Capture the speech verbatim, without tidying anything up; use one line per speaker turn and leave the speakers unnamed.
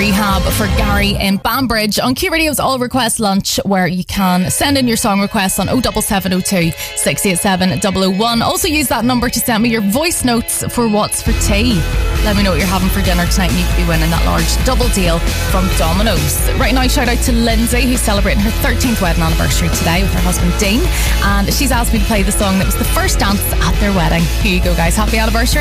Rehab for Gary in Banbridge on Q Radio's All Request Lunch, where you can send in your song requests on oh seven seven oh two, six eight seven oh oh one. Also use that number to send me your voice notes for What's for Tea. Let me know what you're having for dinner tonight and you could be winning that large double deal from Domino's. Right now, shout out to Lindsay, who's celebrating her thirteenth wedding anniversary today with her husband Dean, and she's asked me to play the song that was the first dance at their wedding. Here you go, guys. Happy anniversary.